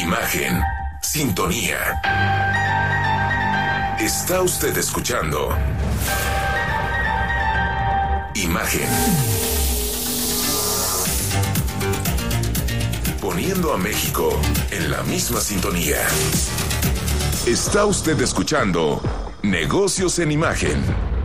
Imagen, sintonía. Está usted escuchando Imagen. Poniendo a México en la misma sintonía. Está usted escuchando Negocios en Imagen.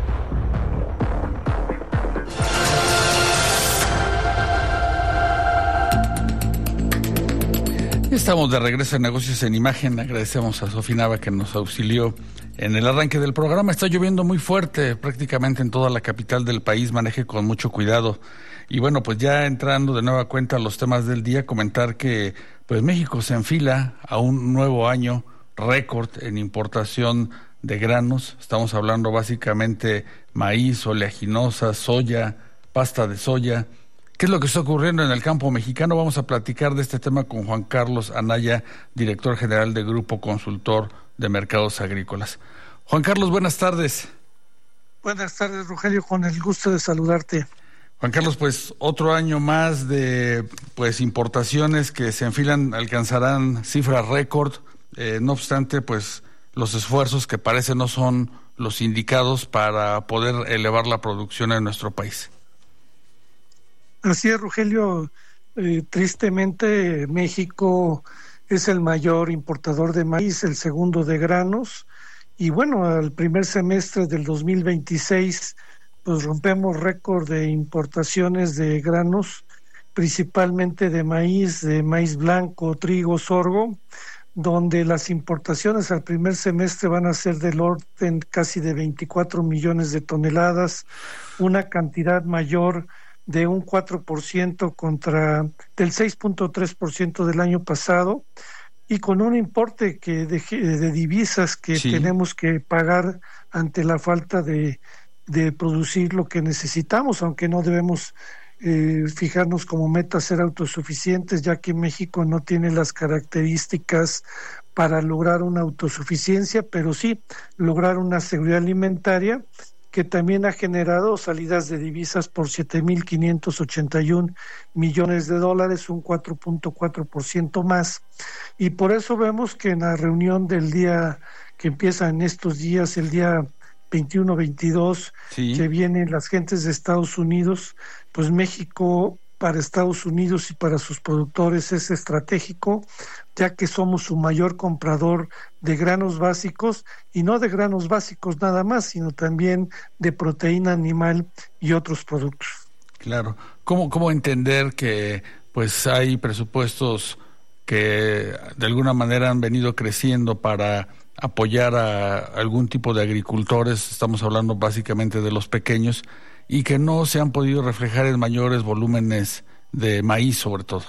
Estamos de regreso a Negocios en Imagen. Agradecemos a Sofía Nava que nos auxilió en el arranque del programa. Está lloviendo muy fuerte prácticamente en toda la capital del país. Maneje con mucho cuidado. Y bueno, pues ya entrando de nueva cuenta a los temas del día, comentar que pues México se enfila a un nuevo año récord en importación de granos. Estamos hablando básicamente maíz, oleaginosa, soya, pasta de soya. ¿Qué es lo que está ocurriendo en el campo mexicano? Vamos a platicar de este tema con Juan Carlos Anaya, director general de Grupo Consultor de Mercados Agrícolas. Juan Carlos, buenas tardes. Buenas tardes, Rogelio, con el gusto de saludarte. Juan Carlos, pues otro año más de importaciones que se enfilan, alcanzarán cifras récord. No obstante, pues los esfuerzos que parece no son los indicados para poder elevar la producción en nuestro país. Así es, Rogelio. Tristemente, México es el mayor importador de maíz, el segundo de granos. Y bueno, al primer semestre del 2026, pues rompemos récord de importaciones de granos, principalmente de maíz blanco, trigo, sorgo, donde las importaciones al primer semestre van a ser del orden casi de 24 millones de toneladas, una cantidad mayor de un 4% contra del 6.3% del año pasado, y con un importe de divisas que sí tenemos que pagar ante la falta de producir lo que necesitamos, aunque no debemos fijarnos como meta ser autosuficientes, ya que México no tiene las características para lograr una autosuficiencia, pero sí lograr una seguridad alimentaria, que también ha generado salidas de divisas por 7.581 millones de dólares, un 4.4% más. Y por eso vemos que en la reunión del día que empieza en estos días, el día 21-22, sí, que vienen las gentes de Estados Unidos, pues México para Estados Unidos y para sus productores es estratégico, ya que somos su mayor comprador de granos básicos, y no de granos básicos nada más, sino también de proteína animal y otros productos. Claro. ¿Cómo entender que pues hay presupuestos que de alguna manera han venido creciendo para apoyar a algún tipo de agricultores? Estamos hablando básicamente de los pequeños, y que no se han podido reflejar en mayores volúmenes de maíz, sobre todo.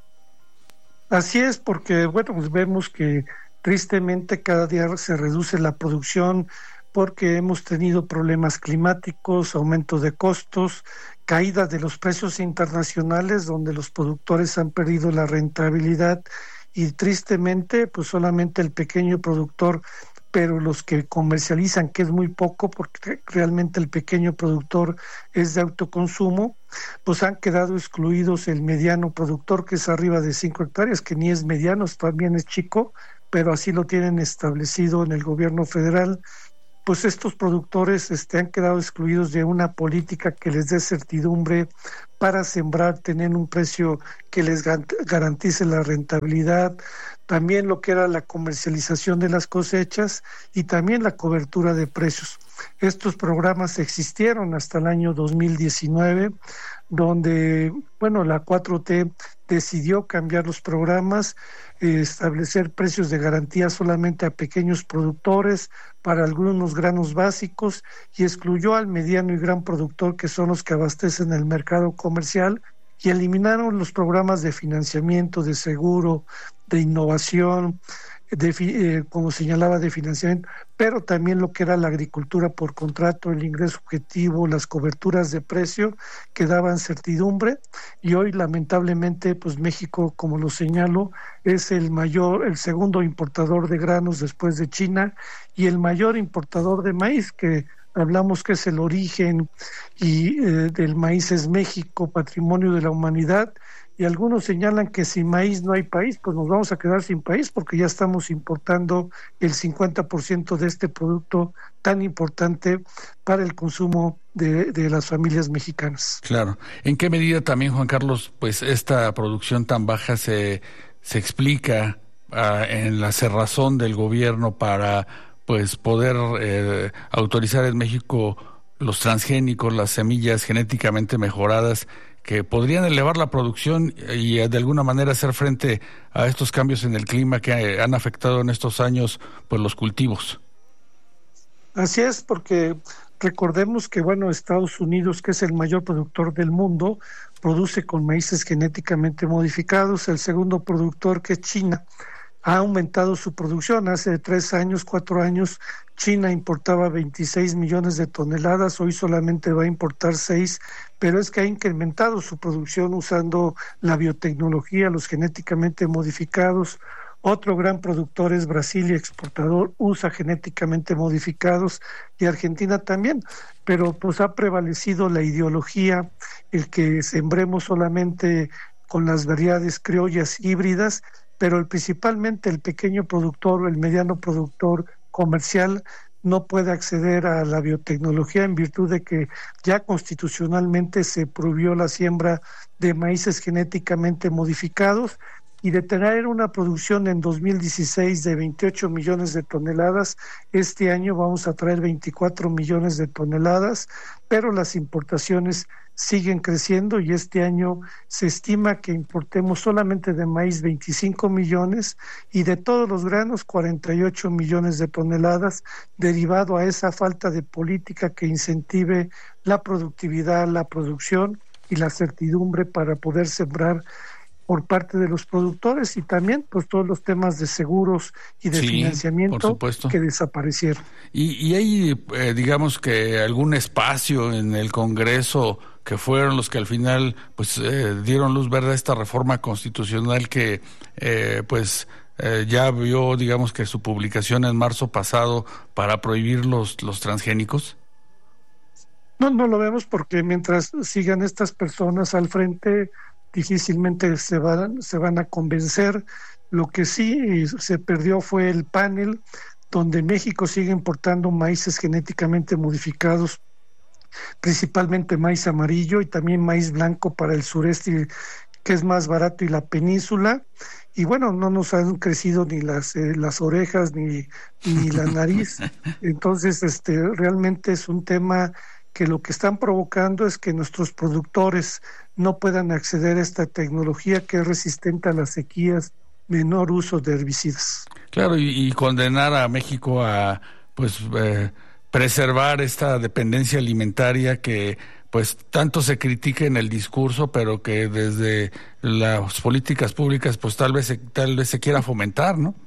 Así es, porque bueno, pues vemos que tristemente cada día se reduce la producción porque hemos tenido problemas climáticos, aumento de costos, caída de los precios internacionales, donde los productores han perdido la rentabilidad, y tristemente pues solamente el pequeño productor, pero los que comercializan, que es muy poco, porque realmente el pequeño productor es de autoconsumo, pues han quedado excluidos el mediano productor, que es arriba de 5 hectáreas, que ni es mediano, también es chico, pero así lo tienen establecido en el gobierno federal. Pues estos productores han quedado excluidos de una política que les dé certidumbre para sembrar, tener un precio que les garantice la rentabilidad, también lo que era la comercialización de las cosechas y también la cobertura de precios. Estos programas existieron hasta el año 2019, donde, bueno, la 4T decidió cambiar los programas, establecer precios de garantía solamente a pequeños productores para algunos granos básicos, y excluyó al mediano y gran productor, que son los que abastecen el mercado comercial, y eliminaron los programas de financiamiento, de seguro, de innovación, como señalaba, de financiamiento, pero también lo que era la agricultura por contrato, el ingreso objetivo, las coberturas de precio que daban certidumbre. Y hoy lamentablemente pues México, como lo señalo, es el segundo importador de granos después de China, y el mayor importador de maíz, que hablamos que es el origen y del maíz es México, patrimonio de la humanidad, y algunos señalan que sin maíz no hay país, pues nos vamos a quedar sin país porque ya estamos importando el 50% de este producto tan importante para el consumo de las familias mexicanas. Claro. ¿En qué medida también, Juan Carlos, pues esta producción tan baja se explica en la cerrazón del gobierno para pues poder autorizar en México los transgénicos, las semillas genéticamente mejoradas, que podrían elevar la producción y de alguna manera hacer frente a estos cambios en el clima que han afectado en estos años pues los cultivos? Así es, porque recordemos que, Estados Unidos, que es el mayor productor del mundo, produce con maíces genéticamente modificados. El segundo productor, que es China, ha aumentado su producción. Hace 4 años, China importaba 26 millones de toneladas, hoy solamente va a importar 6, pero es que ha incrementado su producción usando la biotecnología, los genéticamente modificados. Otro gran productor es Brasil y exportador, usa genéticamente modificados, y Argentina también, pero pues ha prevalecido la ideología, el que sembremos solamente con las variedades criollas híbridas, pero principalmente el pequeño productor o el mediano productor comercial no puede acceder a la biotecnología en virtud de que ya constitucionalmente se prohibió la siembra de maíces genéticamente modificados, y de tener una producción en 2016 de 28 millones de toneladas, este año vamos a traer 24 millones de toneladas, pero las importaciones siguen creciendo y este año se estima que importemos solamente de maíz 25 millones y de todos los granos 48 millones de toneladas, derivado a esa falta de política que incentive la productividad, la producción y la certidumbre para poder sembrar por parte de los productores, y también pues todos los temas de seguros y de financiamiento que desaparecieron. Y hay, digamos que algún espacio en el Congreso que fueron los que al final pues dieron luz verde a esta reforma constitucional que ya vio, digamos que su publicación en marzo pasado para prohibir los transgénicos. No lo vemos porque mientras sigan estas personas al frente difícilmente se van a convencer. Lo que sí se perdió fue el panel, donde México sigue importando maíces genéticamente modificados, principalmente maíz amarillo y también maíz blanco para el sureste, que es más barato, y la península. Y no nos han crecido ni las orejas ni la nariz. Entonces, realmente es un tema que lo que están provocando es que nuestros productores no puedan acceder a esta tecnología que es resistente a las sequías, menor uso de herbicidas. Claro, y condenar a México a preservar esta dependencia alimentaria que pues tanto se critica en el discurso, pero que desde las políticas públicas pues tal vez se quiera fomentar, ¿no?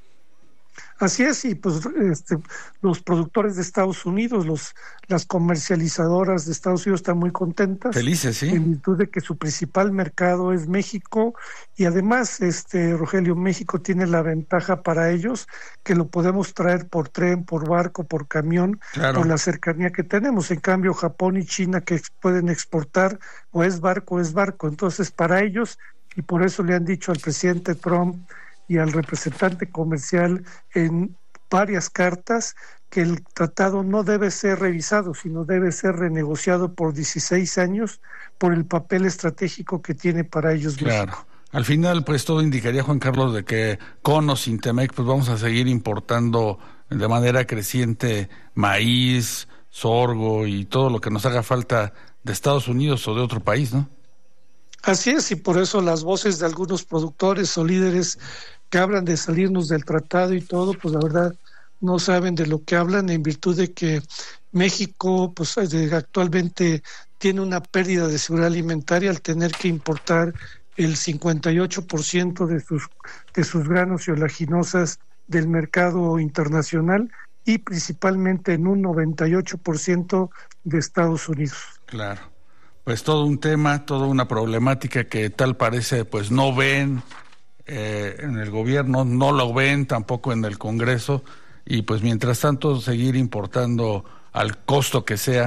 Así es, y pues los productores de Estados Unidos, las comercializadoras de Estados Unidos están muy contentas. Felices, sí. En virtud de que su principal mercado es México, y además, Rogelio, México tiene la ventaja para ellos que lo podemos traer por tren, por barco, por camión, claro, por la cercanía que tenemos. En cambio, Japón y China, que pueden exportar, o es barco. Entonces, para ellos, y por eso le han dicho al presidente Trump y al representante comercial en varias cartas que el tratado no debe ser revisado, sino debe ser renegociado por 16 años por el papel estratégico que tiene para ellos. Claro. México. Al final, pues todo indicaría, Juan Carlos, de que con o sin Temec, pues vamos a seguir importando de manera creciente maíz, sorgo y todo lo que nos haga falta de Estados Unidos o de otro país, ¿no? Así es, y por eso las voces de algunos productores o líderes que hablan de salirnos del tratado y todo, pues la verdad no saben de lo que hablan, en virtud de que México pues actualmente tiene una pérdida de seguridad alimentaria al tener que importar el 58% de sus granos y oleaginosas del mercado internacional, y principalmente en un 98% de Estados Unidos. Claro. Pues todo un tema, toda una problemática que tal parece pues no ven en el gobierno, no lo ven tampoco en el Congreso, y pues mientras tanto seguir importando al costo que sea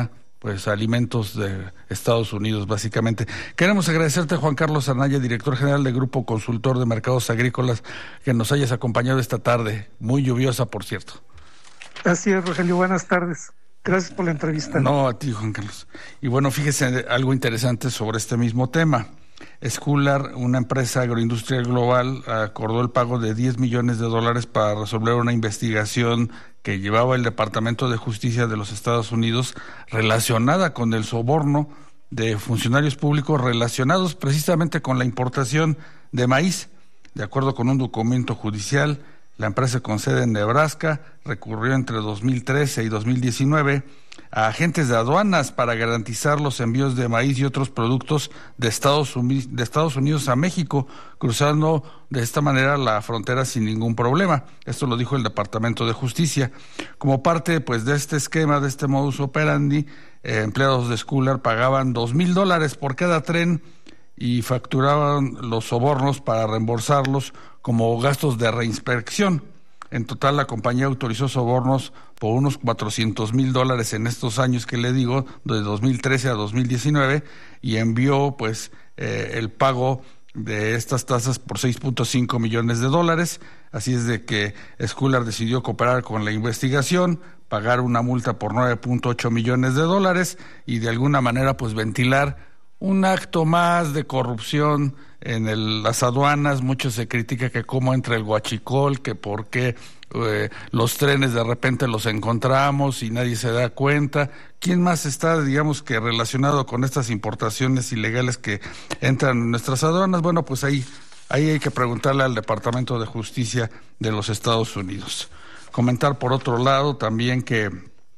pues alimentos de Estados Unidos, básicamente. Queremos agradecerte, Juan Carlos Anaya, director general del Grupo Consultor de Mercados Agrícolas, que nos hayas acompañado esta tarde, muy lluviosa, por cierto. Así es, Rogelio, buenas tardes. Gracias por la entrevista. No, a ti, Juan Carlos. Y bueno, fíjese algo interesante sobre este mismo tema. Schuller, una empresa agroindustrial global, acordó el pago de $10 millones para resolver una investigación que llevaba el Departamento de Justicia de los Estados Unidos relacionada con el soborno de funcionarios públicos relacionados precisamente con la importación de maíz. De acuerdo con un documento judicial, la empresa con sede en Nebraska recurrió entre 2013 y 2019 a agentes de aduanas para garantizar los envíos de maíz y otros productos de Estados Unidos a México, cruzando de esta manera la frontera sin ningún problema. Esto lo dijo el Departamento de Justicia. Como parte pues de este esquema, de este modus operandi, empleados de Schuller pagaban $2,000 por cada tren y facturaban los sobornos para reembolsarlos como gastos de reinspección. En total, la compañía autorizó sobornos por unos $400,000 en estos años que le digo, de 2013 a 2019, y envió pues el pago de estas tasas por $6.5 millones. Así es de que Schuller decidió cooperar con la investigación, pagar una multa por $9.8 millones y de alguna manera pues ventilar un acto más de corrupción en las aduanas. Mucho se critica que cómo entra el huachicol, que por qué los trenes de repente los encontramos y nadie se da cuenta. ¿Quién más está, digamos, que relacionado con estas importaciones ilegales que entran en nuestras aduanas? Bueno, pues ahí hay que preguntarle al Departamento de Justicia de los Estados Unidos. Comentar por otro lado también que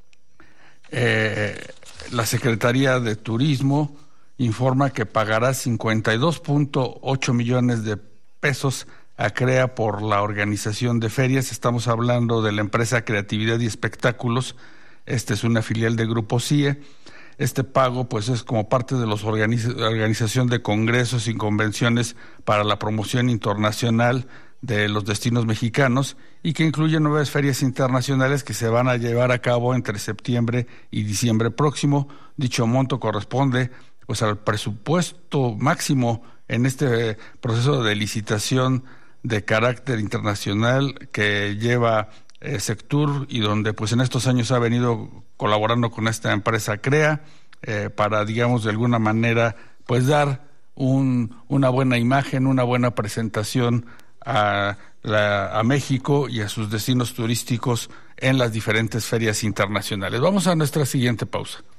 la Secretaría de Turismo informa que pagará $52.8 millones a CREA por la organización de ferias. Estamos hablando de la empresa Creatividad y Espectáculos. Este es una filial del Grupo CIE. Este pago pues es como parte de la organización de congresos y convenciones para la promoción internacional de los destinos mexicanos y que incluye 9 ferias internacionales que se van a llevar a cabo entre septiembre y diciembre próximo. Dicho monto corresponde pues al presupuesto máximo en este proceso de licitación de carácter internacional que lleva Sectur y donde pues en estos años ha venido colaborando con esta empresa CREA para, digamos, de alguna manera pues dar una buena imagen, una buena presentación a México y a sus destinos turísticos en las diferentes ferias internacionales. Vamos a nuestra siguiente pausa.